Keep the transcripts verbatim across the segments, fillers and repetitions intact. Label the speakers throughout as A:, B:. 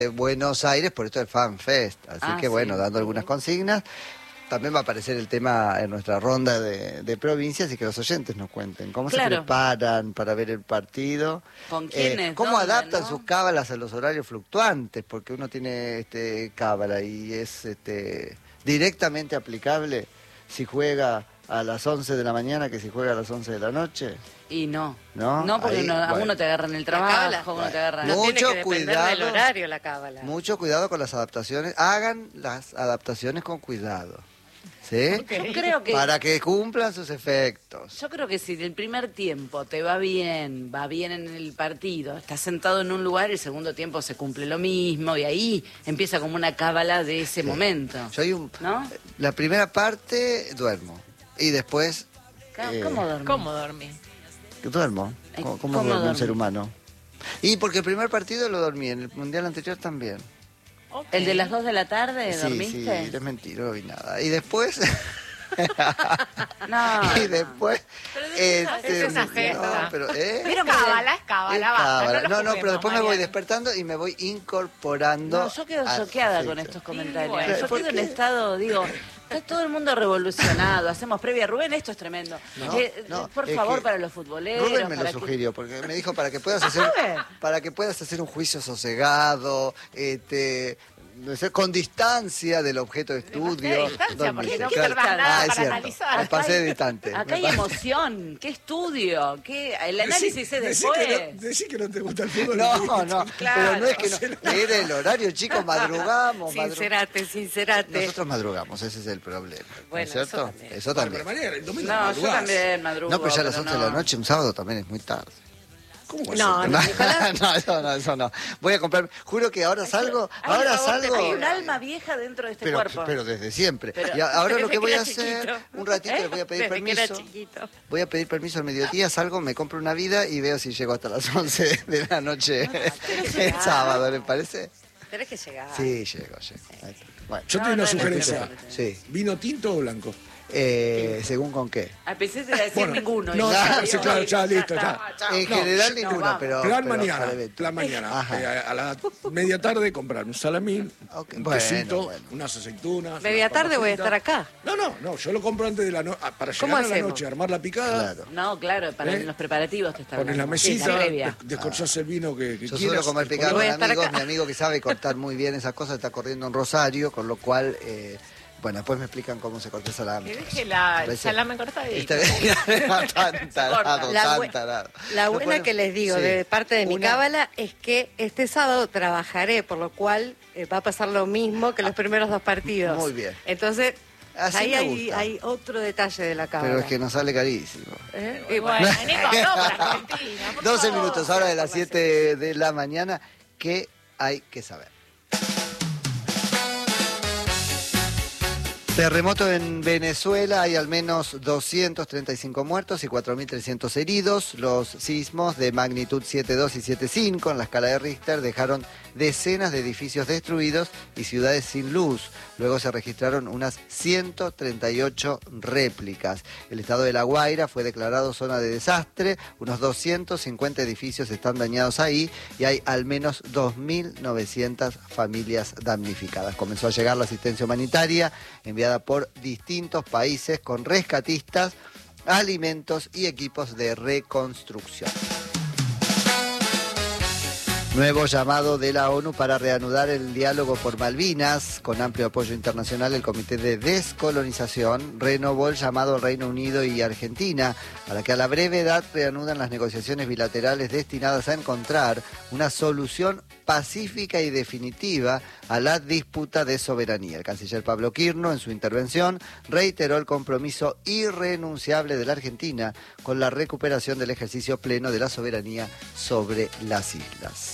A: de Buenos Aires por esto del Fan Fest. Así
B: Ah,
A: que
B: sí.
A: bueno, dando algunas consignas. También va a aparecer el tema en nuestra ronda de, de provincias y que los oyentes nos cuenten cómo
B: Claro.
A: se preparan para ver el partido.
B: ¿Con quiénes?
A: Cómo
B: ¿Dónde,
A: adaptan
B: no?
A: sus cábalas a los horarios fluctuantes, porque uno tiene este cábala y es este directamente aplicable si juega a las once de la mañana que si juega a las once de la noche.
B: Y no.
A: No,
B: No, porque
A: ahí,
B: uno, a
A: bueno.
B: uno te agarra en el
C: cábala.
B: trabajo, uno te agarra...
A: No.
C: No tiene
A: Mucho
C: que depender
A: cuidado.
C: del horario la cábala.
A: Mucho cuidado con las adaptaciones. Hagan las adaptaciones con cuidado. ¿Sí?
B: Yo creo que...
A: Para que cumplan sus efectos.
B: Yo creo que si el primer tiempo te va bien, va bien en el partido, estás sentado en un lugar, el segundo tiempo se cumple lo mismo y ahí empieza como una cábala de ese
A: Sí.
B: momento.
A: Yo hay un,
B: ¿No?
A: La primera parte duermo y después
B: ¿Cómo,
A: eh,
B: cómo dormís?
C: ¿Cómo dormí?
A: duermo.
B: Ay,
A: ¿Cómo,
B: ¿cómo
A: cómo duerme un
B: dormís?
A: ser humano? Y porque el primer partido lo dormí, en el mundial anterior también.
C: Ok.
B: ¿El de las dos de la tarde
A: Sí,
B: dormiste?
A: sí, es mentira, no vi nada. Y después...
B: No.
A: y después...
C: Pero de esa-
A: este,
C: es esa gesta.
A: no, pero, ¿eh?
C: Pero cábala, es cábala,
A: Es
C: basta,
A: cábala.
C: no,
A: No,
C: lo
A: no, pero
C: juzguemos,
A: después me voy
C: Mariano.
A: despertando y me voy incorporando.
B: No, yo quedo
A: al
B: choqueada con
A: efecto.
B: estos comentarios.
C: bueno.
B: Yo
A: ¿Por
B: quedo en
A: qué?
B: estado, digo, está todo el mundo revolucionado. Hacemos previa. Rubén, esto es tremendo.
A: No,
B: Eh,
A: no,
B: por
A: es
B: favor,
A: que
B: para los futboleros.
A: Rubén me lo
B: para que-
A: sugirió, porque me dijo para que puedas hacer,
B: Rubén.
A: para que puedas hacer un juicio sosegado, este, no sé, con distancia del objeto de estudio.
C: distancia,
A: dormir.
C: porque no
A: Claro.
C: observas nada
A: Ah, es
C: para
A: cierto.
C: analizar.
A: Me pasé
B: Acá hay-
A: de distante.
B: Acá hay
A: Me pasé-
B: emoción. ¿Qué estudio? ¿Qué... El análisis es
D: Decí
B: después.
D: que, no, decí que no te gusta el fútbol.
A: No, no,
B: Claro.
A: pero no es que no, era el horario, chicos, madrugamos. madru-
C: Sincerate, sincerate.
A: Nosotros madrugamos, ese es el problema. ¿No
C: Bueno,
A: es cierto?
C: eso también.
A: Eso
D: Bueno,
A: también.
D: pero María, el domingo
B: No, yo
D: madrugás.
B: también madrugo.
A: No, pero ya a las
B: pero
A: once de la
B: no.
A: noche, un sábado también es muy tarde.
D: ¿Cómo va a
C: No,
D: ser?
C: no.
A: No,
C: Nicolás.
A: no, eso no, eso no. Voy a comprar, juro que ahora salgo,
B: Ay,
A: ahora
B: por favor, te
A: salgo.
B: pido un alma vieja dentro de este
A: Pero,
B: cuerpo.
A: pero desde siempre.
B: Pero-
A: y a- ahora lo
C: Desde
A: que voy
C: que
A: a
C: era
A: hacer,
C: chiquito.
A: un ratito
B: ¿Eh?
A: les voy a pedir
C: Desde que era
A: permiso.
C: chiquito.
A: Voy a pedir permiso al mediodía, salgo, me compro una vida y veo si llego hasta las once de la noche el sábado, ¿les parece?
C: Tenés que llegar.
A: Sí, llego, llego. Ahí está. Bueno,
D: Yo
B: No,
D: tengo una
B: no, no,
D: sugerencia.
B: no, no, no.
A: sí.
D: ¿Vino tinto o blanco?
A: Eh, ¿según con qué?
B: A pesar de decir
D: Bueno,
B: ninguno.
D: no,
B: y ya,
D: sí,
B: digo,
D: claro, ya, listo,
B: está,
D: ya.
B: chao.
A: En
D: No,
A: general
B: no,
A: ninguna,
B: vamos.
A: pero...
D: Plan
A: pero
D: mañana.
A: para evento.
D: Plan mañana.
A: Ajá.
D: Eh, a, a la media tarde comprar un salamín,
A: Ok,
D: un
A: bueno,
D: quesito,
A: bueno.
D: unas aceitunas.
C: Media
D: unas
C: tarde
D: papas
C: voy a
D: fritas.
C: estar acá.
D: No, no, no, yo lo compro antes de la noche. Para
C: ¿Cómo
D: llegar a la
C: hacemos?
D: noche, armar la picada,
A: Claro.
B: No, claro, para
D: ¿Eh?
B: los preparativos te está
D: pones la
B: hablando. Sí,
D: mesita,
B: previa.
D: des- descorchás el vino que, que
A: Yo
D: quieras.
A: suelo comer
D: el
A: picado
C: Voy
A: con
C: a estar
A: amigos,
C: acá.
A: mi amigo que sabe cortar muy bien esas cosas está corriendo en Rosario, con lo cual, eh, bueno, después me explican cómo se corta el salame.
E: Que deje la
A: Me parece-
E: salame cortadita.
A: Está tan tarado,
C: La,
A: tan
C: bu-
A: tarado.
C: la
A: No
C: buena
A: pueden-
C: que les digo
A: Sí.
C: de parte de mi
A: Una-
C: cábala es que este sábado trabajaré, por lo cual eh, va a pasar lo mismo que los primeros dos partidos.
A: Muy bien.
C: Entonces,
A: Así
C: ahí
A: me
C: hay,
A: gusta.
C: hay otro detalle de la cábala.
A: Pero es que nos sale carísimo.
C: ¿Eh?
E: Y
C: Y
E: bueno, Nico, no, para Argentina, por
A: doce
E: favor.
A: minutos ahora de las siete de la mañana. ¿Qué hay que saber? Terremoto en Venezuela, hay al menos doscientos treinta y cinco muertos y cuatro mil trescientos heridos. Los sismos de magnitud siete punto dos y siete punto cinco en la escala de Richter dejaron decenas de edificios destruidos y ciudades sin luz. Luego se registraron unas ciento treinta y ocho réplicas. El estado de La Guaira fue declarado zona de desastre. Unos doscientos cincuenta edificios están dañados ahí y hay al menos dos mil novecientas familias damnificadas. Comenzó a llegar la asistencia humanitaria enviada por distintos países con rescatistas, alimentos y equipos de reconstrucción. Nuevo llamado de la ONU para reanudar el diálogo por Malvinas. Con amplio apoyo internacional, el Comité de Descolonización renovó el llamado al Reino Unido y Argentina para que a la brevedad reanudan las negociaciones bilaterales destinadas a encontrar una solución pacífica y definitiva a la disputa de soberanía. El canciller Pablo Quirno, en su intervención, reiteró el compromiso irrenunciable de la Argentina con la recuperación del ejercicio pleno de la soberanía sobre las islas.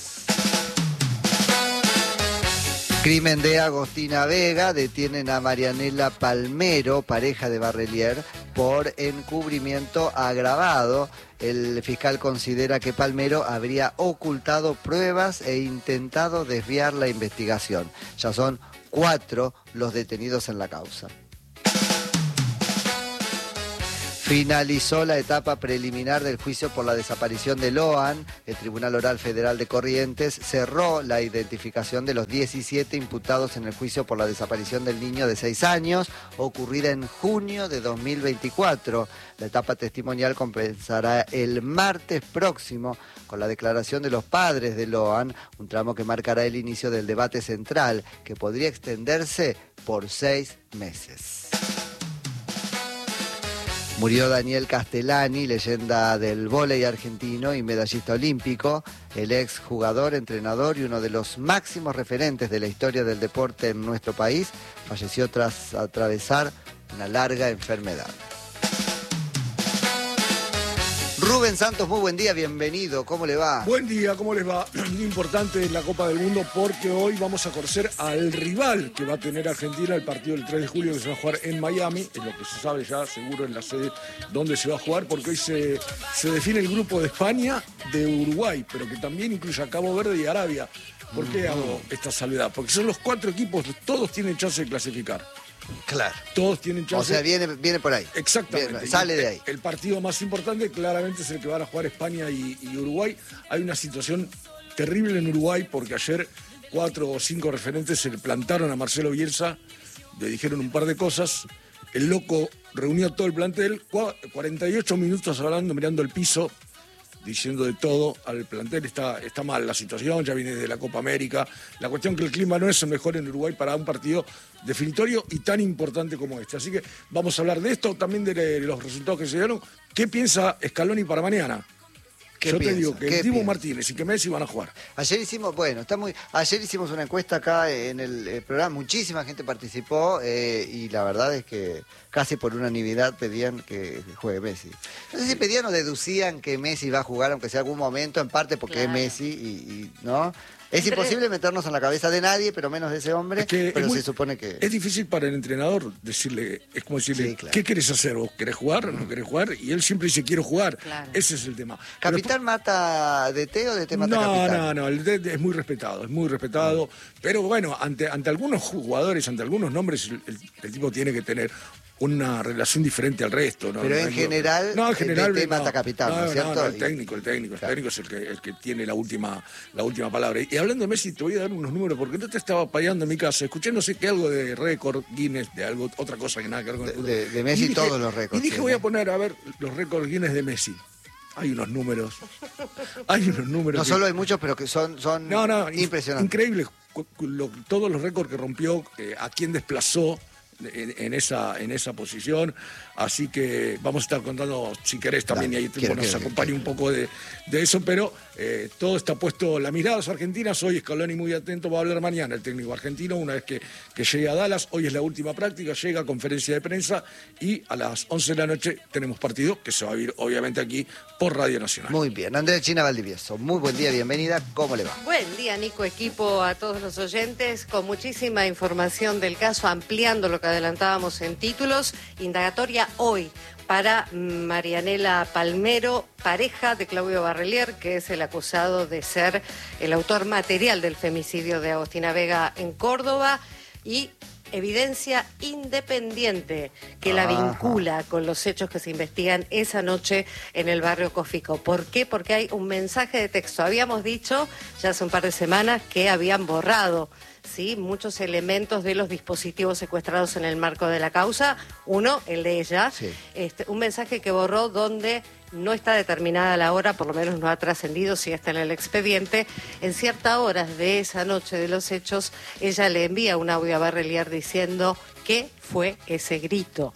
A: Crimen de Agostina Vega, detienen a Marianela Palmero, pareja de Barrelier, por encubrimiento agravado. El fiscal considera que Palmero habría ocultado pruebas e intentado desviar la investigación. Ya son cuatro los detenidos en la causa. Finalizó la etapa preliminar del juicio por la desaparición de Loan. El Tribunal Oral Federal de Corrientes cerró la identificación de los diecisiete imputados en el juicio por la desaparición del niño de seis años, ocurrida en junio de dos mil veinticuatro. La etapa testimonial comenzará el martes próximo con la declaración de los padres de Loan, un tramo que marcará el inicio del debate central, que podría extenderse por seis meses. Murió Daniel Castellani, leyenda del vóley argentino y medallista olímpico, el ex jugador, entrenador y uno de los máximos referentes de la historia del deporte en nuestro país. Falleció tras atravesar una larga enfermedad. Rubén Santos, muy buen día, bienvenido, ¿cómo le va?
D: Buen día, ¿cómo les va? Muy importante en la Copa del Mundo porque hoy vamos a conocer al rival que va a tener Argentina el partido del tres de julio que se va a jugar en Miami, es lo que se sabe ya seguro en la sede donde se va a jugar, porque hoy se, se define el grupo de España, de Uruguay, pero que también incluye a Cabo Verde y Arabia. ¿Por qué hago esta salvedad? Porque son los cuatro equipos, todos tienen chance de clasificar.
A: Claro.
D: Todos tienen chance.
A: O sea, viene, viene por ahí.
D: Exactamente.
A: Viene, sale de ahí.
D: El, el partido más importante claramente es el que van a jugar España y, y Uruguay. Hay una situación terrible en Uruguay porque ayer cuatro o cinco referentes se le plantaron a Marcelo Bielsa, le dijeron un par de cosas. El loco reunió a todo el plantel, cuarenta y ocho minutos hablando, mirando el piso, diciendo de todo al plantel. Está, está mal la situación, ya viene de la Copa América. La cuestión que el clima no es el mejor en Uruguay para un partido definitorio y tan importante como este. Así que vamos a hablar de esto, también de los resultados que se dieron. ¿Qué piensa Scaloni para mañana?
A: ¿Qué
D: Yo
A: piensa?
D: te digo que
A: ¿Qué
D: el Dibu
A: piensa?
D: Martínez y que Messi van a jugar.
A: Ayer hicimos, bueno, está muy, ayer hicimos una encuesta acá en el, eh, programa, muchísima gente participó eh, y la verdad es que casi por unanimidad pedían que juegue Messi. No sé si pedían o deducían que Messi va a jugar, aunque sea algún momento, en parte porque
B: Claro.
A: es Messi y, y ¿no? Es
B: Entre-
A: imposible meternos en la cabeza de nadie, pero menos de ese hombre,
D: Es que
A: pero
D: es muy-
A: se supone que...
D: Es difícil para el entrenador decirle, es como decirle,
A: Sí, claro.
D: ¿qué querés hacer? ¿Vos querés jugar o no querés jugar? Y él siempre dice, quiero jugar.
B: Claro.
D: Ese es el tema.
A: ¿Capitán mata D T o D T mata
D: No,
A: capitán?
D: no, no, el D T es muy respetado, es muy respetado, pero bueno, ante, ante algunos jugadores, ante algunos nombres, el, el- el tipo tiene que tener una relación diferente al resto. ¿no?
A: Pero
D: No
A: en
D: es-
A: general,
D: no, en
A: el
D: general
A: D T
D: no.
A: mata capitán, ¿no es
D: No,
A: cierto?
D: no, el
A: Y-
D: técnico, el técnico, el
A: Claro.
D: técnico es el que, el que tiene la última, la última palabra. Y hablando de Messi, te voy a dar unos números, porque no te estaba payando en mi casa, escuché no sé qué algo de récord, Guinness, de algo, otra cosa que nada que ver con el
A: De- de- de Messi
D: Y dije-
A: todos los récords
D: Y dije,
A: tiene.
D: voy a poner a ver los récords Guinness de Messi. Hay unos números. Hay unos números.
A: No
D: que-
A: solo hay muchos, pero que son, son
D: no, no, in-
A: impresionantes.
D: increíble. Cu- cu- lo- todos los récords que rompió, eh, a quién desplazó en, en esa, en esa posición. Así que vamos a estar contando, si querés, también,
A: Dale,
D: y ahí
A: quiero,
D: nos
A: quiero,
D: acompaña
A: quiero.
D: un poco de, de eso, pero eh, todo está puesto, la mirada es argentina. Hoy Scaloni muy atento, va a hablar mañana el técnico argentino, una vez que, que llegue a Dallas. Hoy es la última práctica, llega a conferencia de prensa y a las once de la noche tenemos partido que se va a vivir obviamente aquí por Radio Nacional.
A: Muy bien, Andrea China Valdivieso, muy buen día, bienvenida, ¿cómo le va?
C: Buen día, Nico, equipo, a todos los oyentes, con muchísima información del caso, ampliando lo que adelantábamos en títulos. Indagatoria hoy para Marianela Palmero, pareja de Claudio Barrelier, que es el acusado de ser el autor material del femicidio de Agostina Vega en Córdoba, y evidencia independiente que la
A: Ajá.
C: vincula con los hechos que se investigan esa noche en el barrio Cofico. ¿Por qué? Porque hay un mensaje de texto. Habíamos dicho ya hace un par de semanas que habían borrado, ¿sí?, muchos elementos de los dispositivos secuestrados en el marco de la causa. Uno, el de ella,
A: Sí.
C: este, un mensaje que borró donde no está determinada la hora, por lo menos no ha trascendido, si está en el expediente. En ciertas horas de esa noche de los hechos, ella le envía un audio a Barrelier diciendo qué fue ese grito.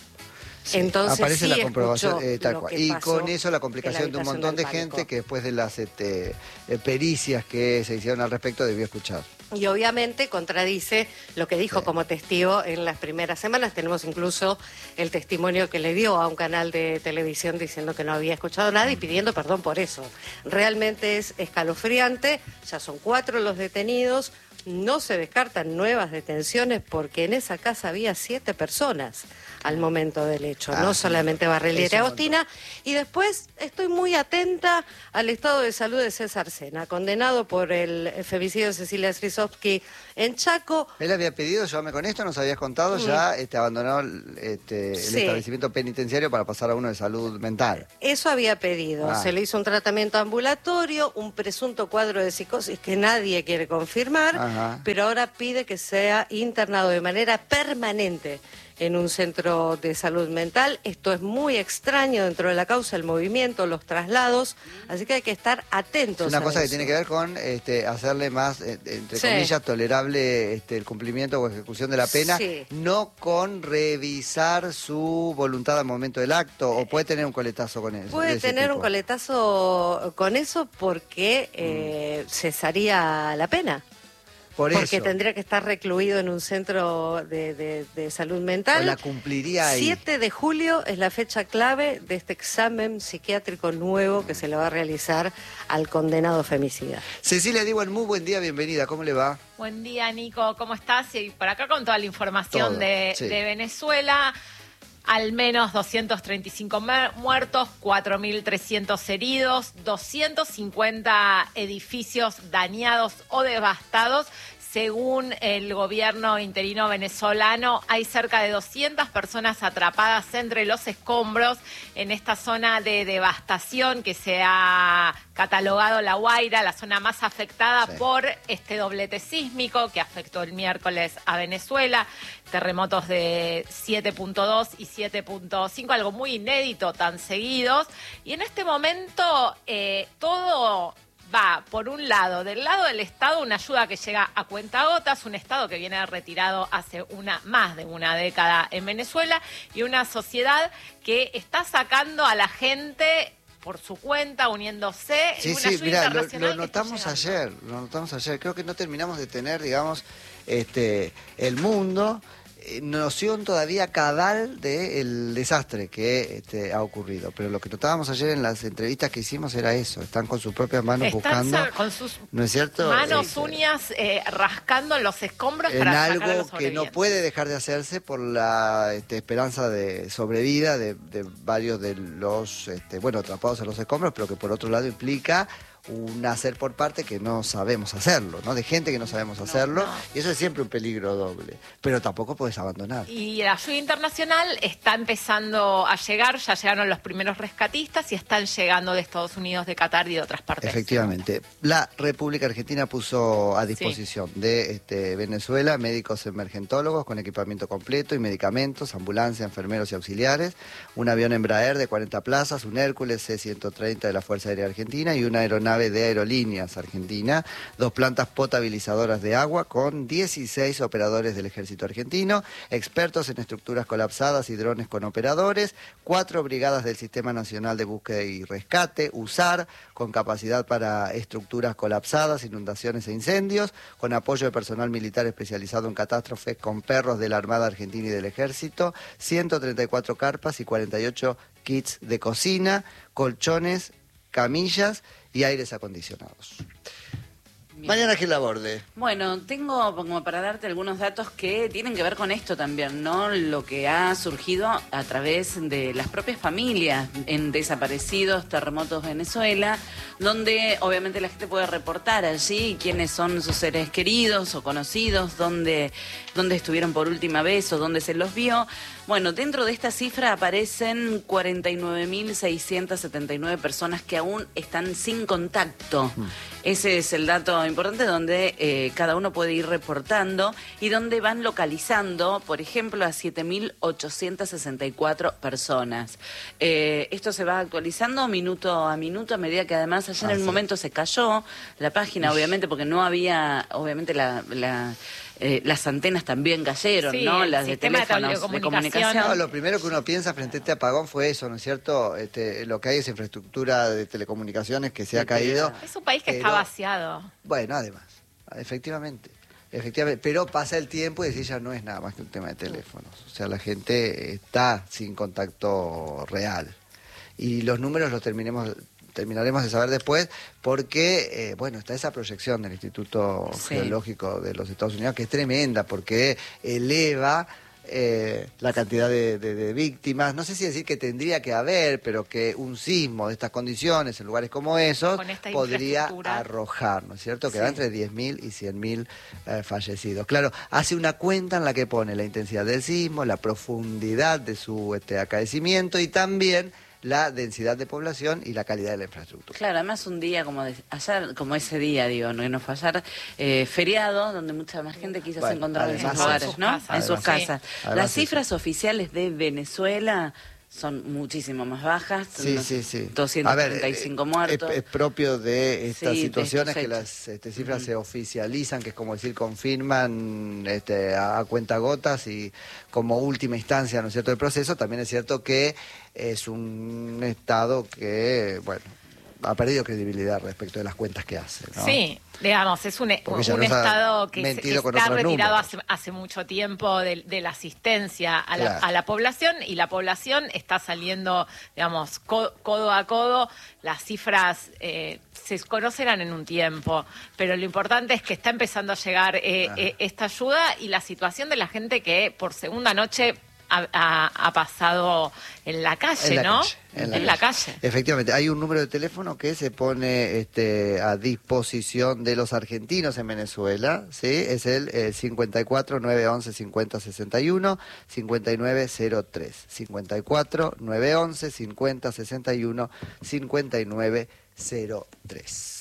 A: Sí,
C: Entonces,
A: aparece
C: sí
A: la comprobación,
C: escuchó
A: eh, tal
C: lo
A: cual.
C: que
A: Y
C: pasó
A: con eso la
C: en
A: complicación de un
C: habitación
A: montón de
C: del
A: gente
C: pánico.
A: que después de las este, eh, pericias que se hicieron al respecto debió escuchar.
C: Y obviamente contradice lo que dijo
A: Sí.
C: como testigo en las primeras semanas. Tenemos incluso el testimonio que le dio a un canal de televisión diciendo que no había escuchado nada y pidiendo perdón por eso. Realmente es escalofriante, ya son cuatro los detenidos, no se descartan nuevas detenciones porque en esa casa había siete personas. al momento del hecho,
A: Ah,
C: no
A: sí.
C: solamente Barrelier
A: Es
C: y
A: un
C: Agostina. Y después estoy muy atenta al estado de salud de César Sena, condenado por el femicidio de Cecilia Strisovsky en Chaco.
A: Él había pedido, llévame con esto, nos habías contado, ya este, abandonó el, este, el
C: Sí.
A: establecimiento penitenciario para pasar a uno de salud mental.
C: Eso había pedido.
A: Ah.
C: Se le hizo un tratamiento ambulatorio, un presunto cuadro de psicosis que nadie quiere confirmar,
A: Ajá.
C: pero ahora pide que sea internado de manera permanente en un centro de salud mental. Esto es muy extraño dentro de la causa, el movimiento, los traslados, así que hay que estar atentos.
A: Es una
C: a
A: cosa que
C: eso.
A: tiene que ver con este, hacerle más, eh, entre
C: Sí.
A: comillas, tolerable este, el cumplimiento o ejecución de la pena,
C: Sí.
A: no con revisar su voluntad al momento del acto, o puede tener un coletazo con eso. de
C: Puede
A: ese
C: tener
A: tipo.
C: un coletazo con eso porque eh, cesaría la pena.
A: Por
C: Porque
A: eso.
C: tendría que estar recluido en un centro de, de- de salud mental.
A: O la cumpliría ahí.
C: siete de julio es la fecha clave de este examen psiquiátrico nuevo que se le va a realizar al condenado femicida.
A: Cecilia Diwan, muy buen día, bienvenida, ¿cómo le va?
E: Buen día, Nico, ¿cómo estás? Y por acá con toda la información
A: Todo,
E: de,
A: sí.
E: de Venezuela. Al menos doscientos treinta y cinco muertos, cuatro mil trescientos heridos, doscientos cincuenta edificios dañados o devastados. Según el gobierno interino venezolano, hay cerca de doscientas personas atrapadas entre los escombros en esta zona de devastación que se ha catalogado La Guaira, la zona más afectada
A: Sí.
E: por este doblete sísmico que afectó el miércoles a Venezuela. Terremotos de siete punto dos y siete punto cinco, algo muy inédito, tan seguidos. Y en este momento eh, todo va, por un lado, del lado del Estado, una ayuda que llega a cuentagotas, un Estado que viene retirado hace una más de una década en Venezuela, y una sociedad que está sacando a la gente por su cuenta, uniéndose, y
A: Sí,
E: una
A: sí,
E: ayuda
A: mira, lo,
E: internacional
A: lo
E: que está
A: notamos
E: llegando.
A: ayer, lo notamos ayer. Creo que no terminamos de tener, digamos, este, el mundo, eh, noción todavía cabal del desastre que este, ha ocurrido. Pero lo que notábamos ayer en las entrevistas que hicimos era eso, están con sus propias manos
E: Están
A: buscando,
E: sa- con sus
A: ¿no es cierto?
E: manos,
A: Este,
E: uñas, eh, rascando en los escombros
A: en
E: para sacar a
A: algo
E: los
A: que no
E: sobrevivientes.
A: puede dejar de hacerse por la este, esperanza de sobrevida de, de varios de los, este, bueno, atrapados en los escombros, pero que por otro lado implica un hacer por parte que no sabemos hacerlo, ¿no? De gente que no sabemos hacerlo,
E: no.
A: y eso es siempre un peligro doble, pero tampoco puedes abandonar.
E: Y la ayuda internacional está empezando a llegar, ya llegaron los primeros rescatistas y están llegando de Estados Unidos, de Qatar y de otras partes.
A: Efectivamente. La República Argentina puso a disposición de este, Venezuela médicos emergentólogos con equipamiento completo y medicamentos, ambulancia, enfermeros y auxiliares, un avión Embraer de cuarenta plazas, un Hércules C ciento treinta de la Fuerza Aérea Argentina y una aeronave de Aerolíneas Argentina, dos plantas potabilizadoras de agua con dieciséis operadores del Ejército Argentino, expertos en estructuras colapsadas y drones con operadores, cuatro brigadas del Sistema Nacional de Búsqueda y Rescate, USAR, con capacidad para estructuras colapsadas, inundaciones e incendios, con apoyo de personal militar especializado en catástrofes, con perros de la Armada Argentina y del Ejército, ciento treinta y cuatro carpas y cuarenta y ocho kits de cocina, colchones, camillas y aires acondicionados.
B: Bien.
A: Mañana Gil Laborde.
B: Bueno, tengo como para darte algunos datos que tienen que ver con esto también, ¿no? Lo que ha surgido a través de las propias familias en desaparecidos, terremotos Venezuela, donde obviamente la gente puede reportar allí quiénes son sus seres queridos o conocidos, dónde, dónde estuvieron por última vez o dónde se los vio. Bueno, dentro de esta cifra aparecen cuarenta y nueve mil seiscientas setenta y nueve personas que aún están sin contacto. Ese es el dato importante donde eh, cada uno puede ir reportando y donde van localizando, por ejemplo, a siete mil ochocientas sesenta y cuatro personas. Eh, esto se va actualizando minuto a minuto a medida que además ayer
A: Ah,
B: en un
A: sí.
B: momento se cayó la página, obviamente, porque no había, obviamente, la... la Eh, las antenas también cayeron,
E: Sí,
B: ¿no?
E: el
B: Las de
E: sistema de
B: teléfonos, de
E: telecomunicación.
B: comunicación.
A: No, lo primero que uno piensa frente a este apagón fue eso, ¿no es cierto? Este, lo que hay es infraestructura de telecomunicaciones que se ha caído.
E: Es un país que está
A: Pero-
E: vaciado.
A: Bueno, además, efectivamente. Efectivamente, pero pasa el tiempo y decir ya no es nada más que un tema de teléfonos. O sea, la gente está sin contacto real. Y los números los terminemos terminaremos de saber después porque, eh, bueno, está esa proyección del Instituto
B: Sí.
A: Geológico de los Estados Unidos que es tremenda porque eleva eh, la cantidad de, de, de víctimas. No sé si decir que tendría que haber, pero que un sismo de estas condiciones en lugares como esos podría arrojar, ¿no es cierto? Que da entre diez mil y cien mil eh, fallecidos. Claro, hace una cuenta en la que pone la intensidad del sismo, la profundidad de su este, acaecimiento y también la densidad de población y la calidad de la infraestructura.
B: Claro, además un día como de, ayer, como ese día, digo, ¿no? que no fue ayer, eh, feriado, donde mucha más gente quizás
A: bueno,
B: se encontraba en sus
A: además,
B: lugares,
E: en sus
B: ¿no?
E: casas.
B: En sus
A: Además,
B: casas.
A: sí.
B: Las
A: Además,
B: cifras oficiales de Venezuela son muchísimo más bajas.
A: Sí, sí, sí.
B: doscientos treinta y cinco
A: A ver,
B: muertos.
A: Es, es propio de estas
B: Sí, de
A: situaciones
B: estos
A: que
B: hechos.
A: las este, cifras uh-huh. se oficializan, que es como decir, confirman este, a, a cuentagotas y como última instancia, ¿no es cierto?, del proceso. También es cierto que es un Estado que, bueno, ha perdido credibilidad respecto de las cuentas que hace, ¿no?
E: Sí, digamos, es un, un Estado que, se, que está retirado hace, hace mucho tiempo de, de la asistencia a la, claro. a la población, y la población está saliendo, digamos, co, codo a codo. Las cifras eh, se conocerán en un tiempo, pero lo importante es que está empezando a llegar eh, ah. eh, esta ayuda, y la situación de la gente que por segunda noche Ha, ha, ha pasado en la calle,
A: en la
E: ¿no?
A: Calle, en la,
E: en
A: calle.
E: la calle.
A: Efectivamente, hay un número de teléfono que se pone este, a disposición de los argentinos en Venezuela, ¿sí? Es el eh, cincuenta y cuatro, nueve once, cincuenta, sesenta y uno, cincuenta y nueve cero tres. cincuenta y cuatro, nueve once, cincuenta, sesenta y uno, cincuenta y nueve cero tres.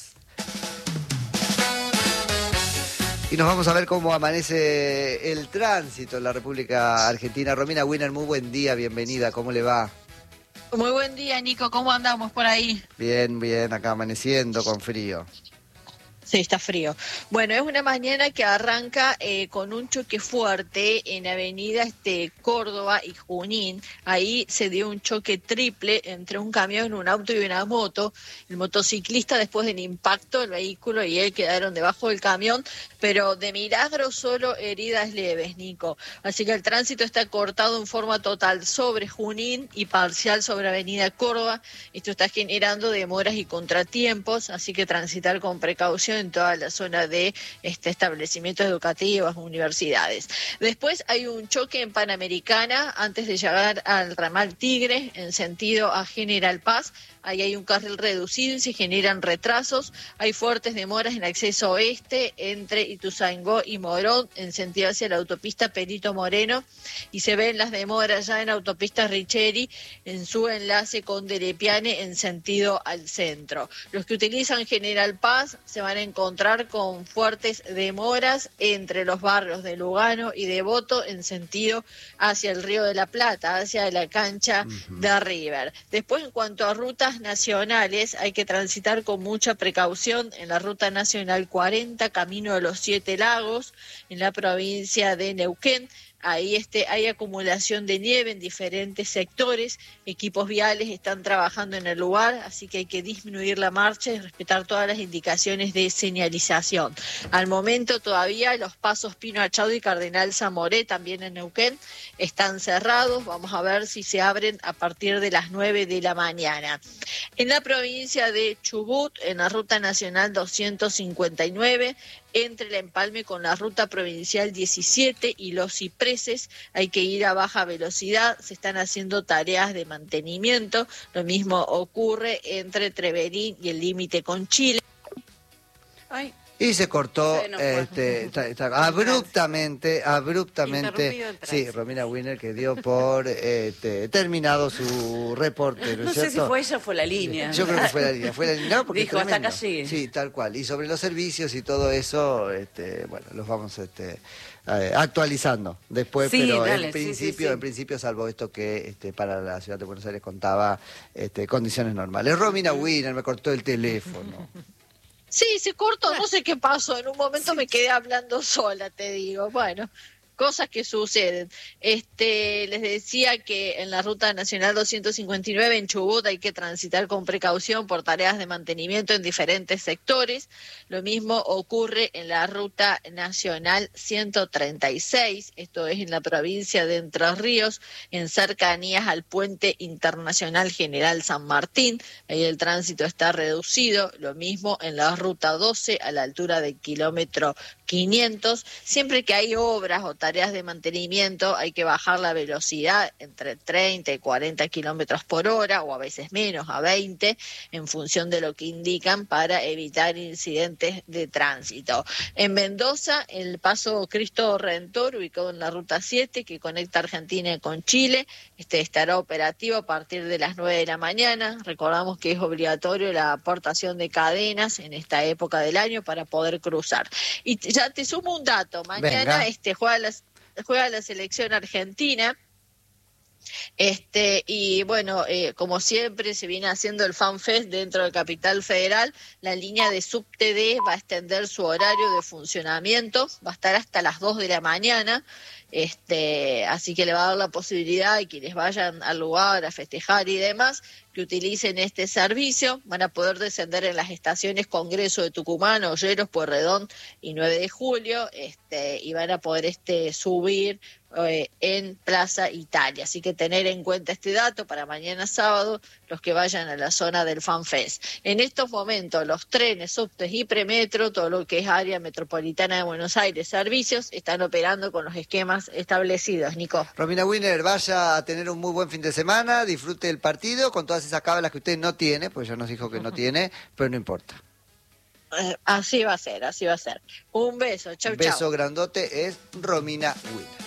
A: Y nos vamos a ver cómo amanece el tránsito en la República Argentina. Romina Wiener, muy buen día, bienvenida, ¿cómo le va?
F: Muy buen día, Nico, ¿cómo andamos por ahí?
A: Bien, bien, acá amaneciendo con frío.
F: Sí, está frío. Bueno, es una mañana que arranca eh, con un choque fuerte en Avenida este, Córdoba y Junín. Ahí se dio un choque triple entre un camión, un auto y una moto. El motociclista, después del impacto, el vehículo y él quedaron debajo del camión, pero de milagro solo heridas leves, Nico. Así que el tránsito está cortado en forma total sobre Junín y parcial sobre Avenida Córdoba. Esto está generando demoras y contratiempos, así que transitar con precaución en toda la zona de este, establecimientos educativos, universidades. Después hay un choque en Panamericana antes de llegar al ramal Tigre en sentido a General Paz. Ahí hay un carril reducido y se generan retrasos. Hay fuertes demoras en acceso oeste entre Ituzaingó y Morón en sentido hacia la autopista Perito Moreno, y se ven las demoras ya en autopista Richeri en su enlace con Derepiane en sentido al centro. Los que utilizan General Paz se van a encontrar con fuertes demoras entre los barrios de Lugano y Devoto en sentido hacia el Río de la Plata, hacia la cancha uh-huh. de River. Después, en cuanto a rutas nacionales, hay que transitar con mucha precaución en la ruta nacional cuarenta, camino de los Siete Lagos, en la provincia de Neuquén. Ahí este, hay acumulación de nieve en diferentes sectores, equipos viales están trabajando en el lugar, así que hay que disminuir la marcha y respetar todas las indicaciones de señalización. Al momento todavía los pasos Pino Achado y Cardenal Zamoré, también en Neuquén, están cerrados. Vamos a ver si se abren a partir de las nueve de la mañana. En la provincia de Chubut, en la ruta nacional doscientos cincuenta y nueve, entre el empalme con la ruta provincial diecisiete y los cipreses, hay que ir a baja velocidad, se están haciendo tareas de mantenimiento. Lo mismo ocurre entre Treverín y el límite con Chile.
A: Ay. Y se cortó no este, está, está, abruptamente, abruptamente, sí, Romina Wiener, que dio por este, terminado su reporte, ¿no es
B: No
A: cierto?
B: sé si fue ella o fue la línea.
A: Yo creo que fue la línea, fue la línea, no, porque
B: dijo, hasta acá sigue.
A: Sí, tal cual. Y sobre los servicios y todo eso, este, bueno, los vamos este, eh, actualizando después,
B: sí,
A: pero
B: dale,
A: en principio,
B: sí, sí, sí.
A: en principio, salvo esto que este, para la ciudad de Buenos Aires contaba este, condiciones normales. Romina Wiener me cortó el teléfono.
F: Sí, se cortó, no sé qué pasó, en un momento sí. me quedé hablando sola, te digo, bueno, cosas que suceden. Este, les decía que en la ruta nacional doscientos cincuenta y nueve en Chubut hay que transitar con precaución por tareas de mantenimiento en diferentes sectores. Lo mismo ocurre en la ruta nacional ciento treinta y seis, esto es en la provincia de Entre Ríos, en cercanías al puente internacional General San Martín. Ahí el tránsito está reducido. Lo mismo en la ruta doce a la altura del kilómetro quinientos. Siempre que hay obras o tareas tareas de mantenimiento hay que bajar la velocidad entre treinta y cuarenta kilómetros por hora, o a veces menos, a veinte, en función de lo que indican, para evitar incidentes de tránsito. En Mendoza, el paso Cristo Redentor, ubicado en la ruta siete, que conecta Argentina con Chile, este estará operativo a partir de las nueve de la mañana. Recordamos que es obligatorio la aportación de cadenas en esta época del año para poder cruzar. Y ya te sumo un dato, mañana
A: Venga.
F: este juega la, juega la selección argentina. Este y bueno, eh, como siempre se viene haciendo el Fan Fest dentro de Capital Federal. La línea de Subte D va a extender su horario de funcionamiento, va a estar hasta las dos de la mañana. Este, así que le va a dar la posibilidad a quienes vayan al lugar a festejar y demás, que utilicen este servicio. Van a poder descender en las estaciones Congreso de Tucumán, Olleros, Pueyrredón y nueve de julio, este, y van a poder este, subir eh, en Plaza Italia. Así que tener en cuenta este dato para mañana sábado, los que vayan a la zona del Fan Fest. En estos momentos, los trenes, subtes y premetro, todo lo que es área metropolitana de Buenos Aires, servicios, están operando con los esquemas establecidos. Nico.
A: Romina Winner, vaya a tener un muy buen fin de semana, disfrute del partido con todas esas cábalas que usted no tiene, pues ya nos dijo que no tiene, pero no importa.
F: Eh, así va a ser, así va a ser. Un beso, chau,
A: Un beso
F: chau.
A: grandote es Romina Winner.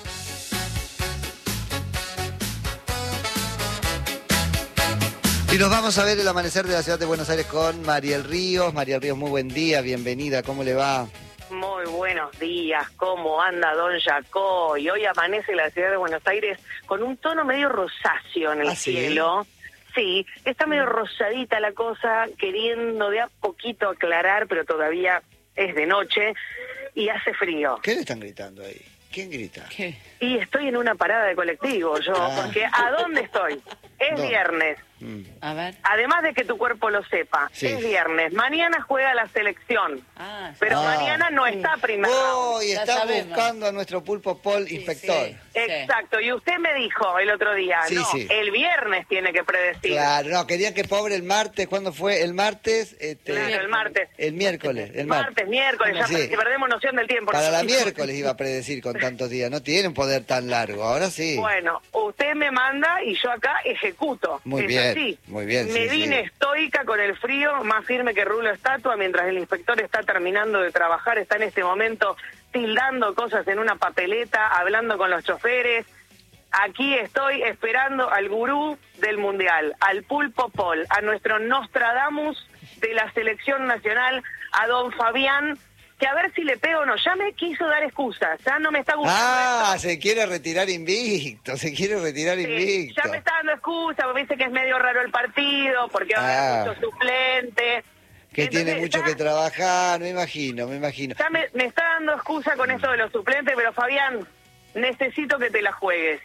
A: Y nos vamos a ver el amanecer de la ciudad de Buenos Aires con Mariel Ríos. Mariel Ríos, muy buen día, bienvenida, ¿cómo le va?
G: Muy buenos días, ¿cómo anda don Jacó? Y hoy amanece la ciudad de Buenos Aires con un tono medio rosáceo en el
A: ¿Ah, sí?
G: cielo. Sí, está medio rosadita la cosa, queriendo de a poquito aclarar, pero todavía es de noche y hace frío.
A: ¿Qué le están gritando ahí? ¿Quién grita?
B: ¿Qué?
G: Y estoy en una parada de colectivo yo,
A: Ah.
G: porque ¿a dónde estoy? Es
A: ¿Dónde?
G: viernes.
A: Mm.
B: A ver.
G: Además de que tu cuerpo lo sepa,
A: Sí.
G: es viernes. Mañana juega la selección,
B: Ah,
G: pero
A: Ah.
G: mañana no está primero.
A: Oh, y
B: Ya
A: está
B: sabemos.
A: buscando a nuestro pulpo Paul, inspector.
B: sí.
G: Exacto, y usted me dijo el otro día,
A: Sí,
G: no,
A: sí.
G: el viernes tiene que predecir.
A: Claro, no, querían que pobre el martes, ¿cuándo fue? El martes, este,
G: Claro, el martes.
A: el miércoles, el martes.
G: Martes, miércoles, ya
A: Sí.
G: parece que perdemos noción del tiempo.
A: Para la
G: Sí.
A: miércoles iba a predecir con tantos días, no tiene un poder tan largo, ahora sí.
G: Bueno, usted me manda y yo acá ejecuto.
A: Muy
G: Es
A: bien,
G: así.
A: muy bien,
G: Me
A: sí,
G: vine
A: sí.
G: estoica con el frío, más firme que rulo estatua, mientras el inspector está terminando de trabajar, está en este momento tildando cosas en una papeleta, hablando con los choferes. Aquí estoy esperando al gurú del Mundial, al Pulpo Paul, a nuestro Nostradamus de la selección nacional, a don Fabián, que a ver si le pego o no. Ya me quiso dar excusas, ya no me está gustando
A: Ah,
G: esto.
A: se quiere retirar invicto, se quiere retirar
G: Sí,
A: invicto.
G: ya me está dando excusas, porque dice que es medio raro el partido, porque va a
A: Ah.
G: haber muchos suplentes.
A: Que
G: Entonces,
A: tiene mucho
G: ya-
A: que trabajar, me imagino, me imagino.
G: Ya me, me está dando excusa con esto de los suplentes, pero Fabián, necesito que te la juegues.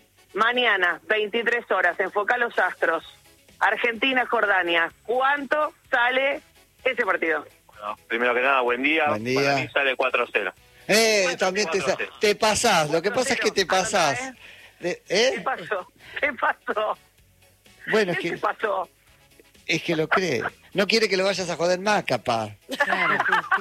G: Mañana, veintitrés horas, enfoca los astros. Argentina-Jordania. ¿Cuánto sale ese partido?
H: Bueno, primero que nada, buen día.
A: Buen día.
H: Para mí sale cuatro cero.
A: Eh,
H: Cuatro,
A: también te,
H: cuatro, cero.
A: te pasás, lo que pasa es que te
G: Cuatro, cero.
A: pasás. De-
G: ¿Qué
A: ¿Eh?
G: pasó? ¿Qué pasó?
A: Bueno, es
G: ¿Qué
A: que,
G: te pasó?
A: es que lo cree. No quiere que lo vayas a joder más, capaz.
B: claro.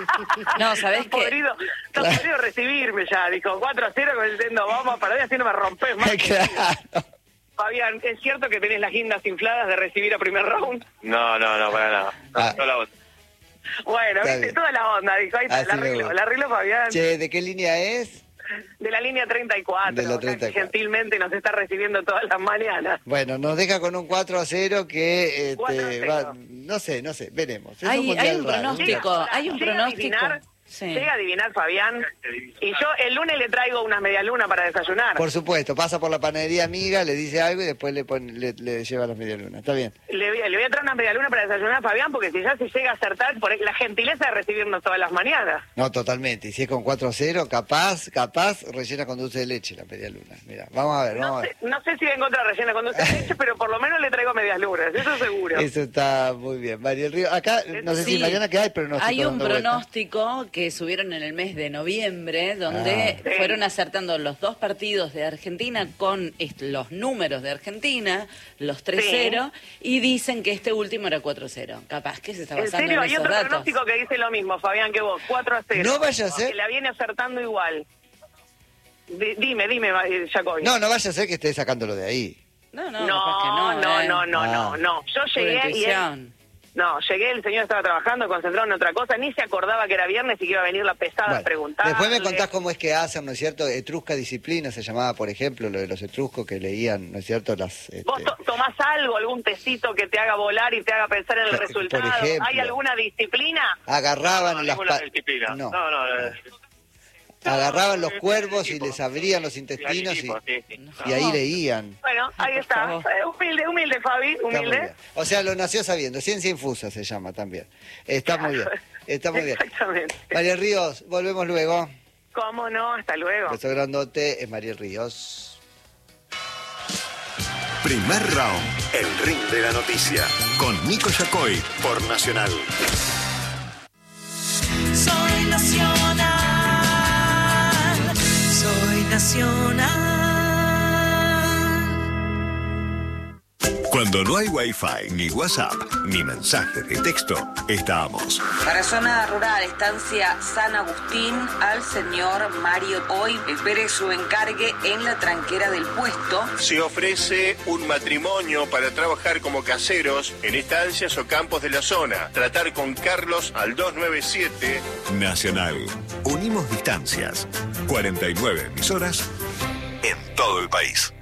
B: No, ¿sabés
G: Está
B: qué?
G: podrido, está
A: Claro.
G: podrido recibirme ya. Dijo cuatro a cero diciendo, vamos para allá, así no me rompes más.
A: Claro.
G: Fabián, ¿es cierto que tenés las guindas infladas de recibir a primer round?
H: No, no, no, para nada. No,
A: Ah.
H: no la otra.
G: Bueno,
A: Está
G: viste,
A: bien.
G: toda la onda, dijo, ahí está,
A: Así
G: la
A: me
G: arreglo,
A: gusta.
G: la arreglo Fabián,
A: Che, ¿de qué línea es?
G: de la línea treinta y cuatro,
A: De la
G: acá, que
A: treinta y cuatro.
G: gentilmente nos está recibiendo todas las mañanas.
A: Bueno, nos deja con un cuatro a cero que, este,
G: cuatro a cero.
A: va- no sé, no sé, veremos. Es
B: Hay-
A: un mundial
B: hay un
A: raro,
B: pronóstico.
A: mundial.
B: hay un
G: ¿Llega a
B: pronóstico.
G: adivinar?
B: Sí.
G: Llega a adivinar Fabián, y yo el lunes le traigo unas medialunas para desayunar.
A: Por supuesto, pasa por la panadería amiga, le dice algo y después le, pone, le, le lleva las medialunas. Está bien.
G: Le voy, le voy a traer unas medialunas para desayunar a Fabián, porque si ya se llega a acertar, por la gentileza de recibirnos todas las mañanas.
A: No, totalmente. Y si es con cuatro a cero, capaz, capaz, rellena con dulce de leche la medialuna. Mira, vamos a ver, vamos
G: No
A: a
G: sé,
A: ver.
G: no sé si vengo otra rellena con dulce de leche, pero por lo menos le traigo medias lunas, eso seguro.
A: Eso está muy bien. María del Río, acá, no sé si
B: Sí.
A: mañana que hay pronóstico.
B: Hay un
A: dando vuelta.
B: pronóstico que subieron en el mes de noviembre, donde
G: Ah.
B: fueron acertando los dos partidos de Argentina con est- los números de Argentina, los tres cero, y dicen que este último era cuatro cero. Capaz que se está
G: En
B: basando
G: serio,
B: en
G: hay
B: esos
G: otro
B: datos.
G: pronóstico que dice lo mismo, Fabián, que vos, cuatro a cero.
A: No vaya a ser-
G: Que la viene acertando igual. Di- dime, dime, eh, Jacobi.
A: No, no vaya a ser que esté sacándolo de ahí.
B: No, no,
G: No,
B: capaz que no,
G: no,
B: ¿eh?
G: no, no,
A: Ah.
G: no, no. Yo
B: Pura
G: llegué y él,
B: intuición.
G: no, llegué, el señor estaba trabajando, concentrado en otra cosa, ni se acordaba que era viernes y que iba a venir la pesada
A: Bueno,
G: a preguntar.
A: después me contás cómo es que hacen, ¿no es cierto? Etrusca Disciplina se llamaba, por ejemplo, lo de los etruscos que leían, ¿no es cierto? Las, este,
G: ¿Vos to- tomás algo, algún tecito que te haga volar y te haga pensar en el
A: Por
G: resultado?
A: ejemplo.
G: ¿Hay alguna disciplina?
A: agarraban
H: No,
A: las
H: ninguna
A: pa-
H: disciplina.
A: no,
H: No, no, eh,
A: agarraban los
H: no,
A: cuervos
H: sí,
A: y
H: sí,
A: les abrían los
H: sí,
A: intestinos y,
H: sí, sí, sí.
A: y ahí leían.
G: Bueno, ahí
B: Por
G: está.
B: favor.
G: Eh, Humilde, humilde, Fabi,
A: Está muy
G: humilde.
A: bien. O sea, lo nació sabiendo. Ciencia infusa se llama también. Está muy bien. Está muy bien.
G: Exactamente.
A: María Ríos, volvemos luego.
G: ¿Cómo no? Hasta luego.
A: Beso grandote, es María Ríos.
I: Primer round, el ring de la noticia, con Nico Yacoy por Nacional.
J: Soy nacional, soy nacional.
I: Cuando no hay wifi, ni WhatsApp, ni mensaje de texto, estamos.
K: Para zona rural, estancia San Agustín, al señor Mario Hoy, espere su encargue en la tranquera del puesto.
L: Se ofrece un matrimonio para trabajar como caseros en estancias o campos de la zona. Tratar con Carlos al dos nueve siete.
I: Nacional. Unimos distancias. cuarenta y nueve emisoras en todo el país.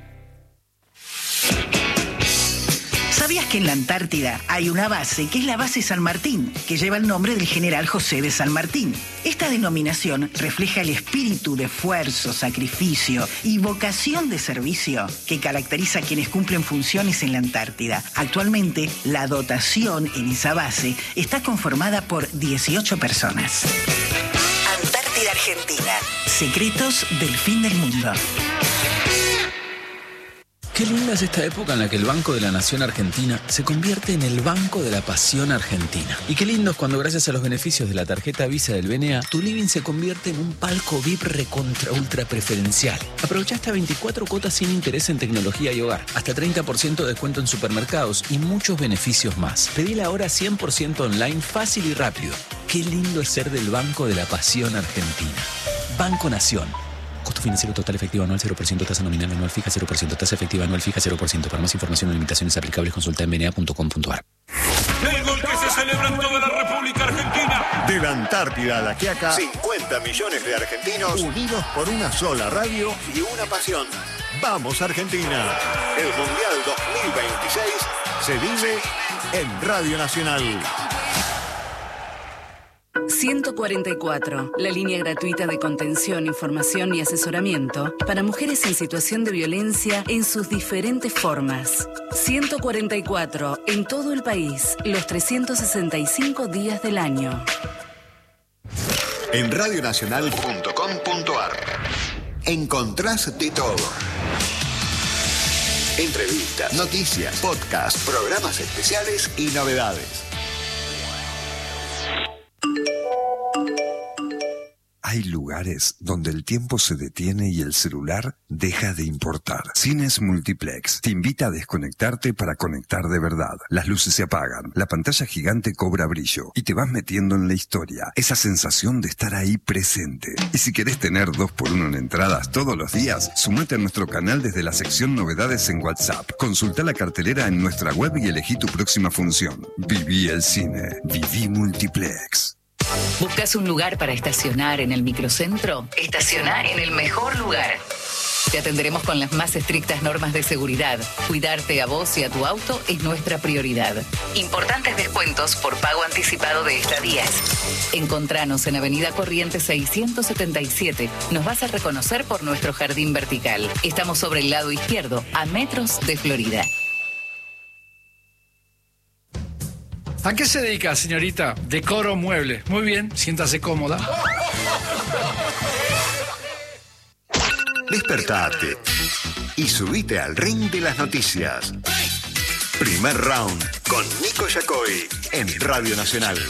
M: ¿Sabías que en la Antártida hay una base que es la base San Martín, que lleva el nombre del general José de San Martín? Esta denominación refleja el espíritu de esfuerzo, sacrificio y vocación de servicio que caracteriza a quienes cumplen funciones en la Antártida. Actualmente, la dotación en esa base está conformada por dieciocho personas. Antártida Argentina. Secretos del fin del mundo.
N: Qué linda es esta época en la que el Banco de la Nación Argentina se convierte en el Banco de la Pasión Argentina. Y qué lindo es cuando gracias a los beneficios de la tarjeta Visa del B N A, tu living se convierte en un palco V I P recontra ultra preferencial. Aprovecha hasta veinticuatro cuotas sin interés en tecnología y hogar, hasta treinta por ciento de descuento en supermercados y muchos beneficios más. Pedila ahora cien por ciento online, fácil y rápido. Qué lindo es ser del Banco de la Pasión Argentina. Banco Nación. Costo financiero total efectivo anual cero por ciento, tasa nominal anual fija cero por ciento, tasa efectiva anual fija cero por ciento. Para más información o limitaciones aplicables consulta en b n a punto com punto a r.
O: El gol que se celebra en toda la República Argentina.
I: De la Antártida a la Quiaca, cincuenta millones de argentinos unidos por una sola radio y una pasión. ¡Vamos, Argentina! El Mundial dos mil veintiséis se vive en Radio Nacional.
P: ciento cuarenta y cuatro, la línea gratuita de contención, información y asesoramiento para mujeres en situación de violencia en sus diferentes formas. ciento cuarenta y cuatro, en todo el país, los trescientos sesenta y cinco días del año.
I: En radio nacional punto com punto a r encontrás de todo. Entrevistas, noticias, podcasts, programas especiales y novedades.
Q: Hay lugares donde el tiempo se detiene y el celular deja de importar. Cines Multiplex te invita a desconectarte para conectar de verdad. Las luces se apagan, la pantalla gigante cobra brillo y te vas metiendo en la historia. Esa sensación de estar ahí presente. Y si querés tener dos por uno en entradas todos los días, sumate a nuestro canal desde la sección Novedades en WhatsApp. Consulta la cartelera en nuestra web y elegí tu próxima función. Viví el cine. Viví Multiplex.
R: ¿Buscas un lugar para estacionar en el microcentro? Estaciona en el mejor lugar. Te atenderemos con las más estrictas normas de seguridad. Cuidarte a vos y a tu auto es nuestra prioridad. Importantes descuentos por pago anticipado de estadías. Encontranos en Avenida Corrientes seiscientos setenta y siete. Nos vas a reconocer por nuestro jardín vertical. Estamos sobre el lado izquierdo, a metros de Florida.
S: ¿A qué se dedica, señorita? Decoro muebles. Muy bien, siéntase cómoda.
I: Despertate y subite al ring de las noticias. Primer round con Nico Yacoy en Radio Nacional.